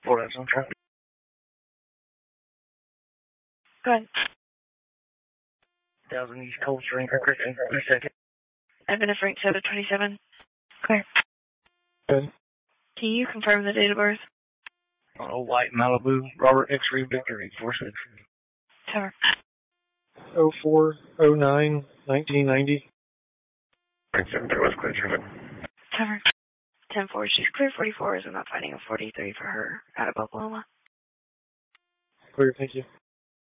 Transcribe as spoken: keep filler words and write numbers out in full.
four, that's on track. Go ahead. Thousand East Cold Spring, Christian, a second. Evan Frank seven twenty-seven. Clear. Good. Can you confirm the date of birth? Oh, White Malibu, Robert X-Ray Victor, eight four six. Tower. oh four oh nine nineteen ninety. Frank seven, two, clear, seven. Tower. ten four, she's clear. forty-four is I'm not finding a forty-three for her out of Oklahoma. Clear, thank you.